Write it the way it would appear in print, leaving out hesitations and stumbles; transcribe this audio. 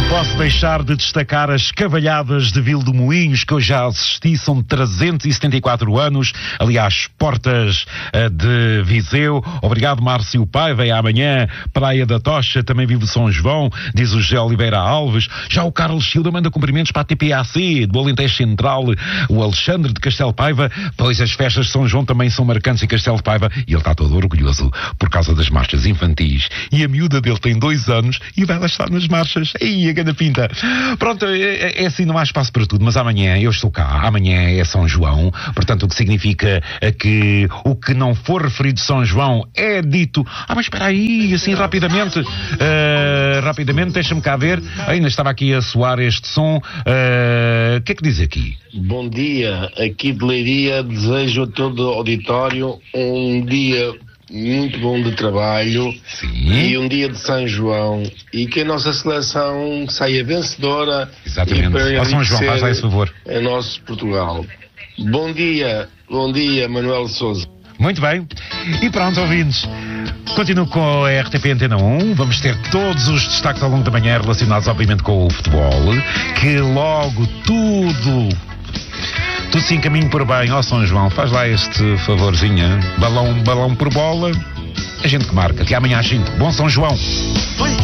Posso deixar de destacar as cavalhadas de Vila do Moinhos, que eu já assisti, são 374 anos, aliás, portas de Viseu. Obrigado, Márcio Paiva, e amanhã, Praia da Tocha, também vive São João, diz o José Oliveira Alves. Já o Carlos Silva manda cumprimentos para a TPAC, do Alentejo Central, o Alexandre de Castelo Paiva, pois as festas de São João também são marcantes em Castelo Paiva, e ele está todo orgulhoso por causa das marchas infantis. E a miúda dele tem 2 anos e vai lá estar nas marchas. Ei, a grande pinta. Pronto, é assim, não há espaço para tudo, mas amanhã eu estou cá, amanhã é São João, portanto o que significa que o que não for referido São João é dito. Mas espera aí, assim rapidamente, deixa-me cá ver, ainda estava aqui a soar este som, o que é que diz aqui? Bom dia, aqui de Leiria, desejo a todo o auditório um dia muito bom de trabalho. Sim. E um dia de São João, e que a nossa seleção saia vencedora. Exatamente. Ó São João, faz lá esse favor. É nosso Portugal. Bom dia, Manuel Sousa. Muito bem. E pronto, ouvintes, continuo com a RTP Antena 1. Vamos ter todos os destaques ao longo da manhã relacionados, obviamente, com o futebol, que logo tudo se encaminha por bem. Ó São João, faz lá este favorzinho, balão por bola, a gente que marca. Até amanhã às 5. Bom São João.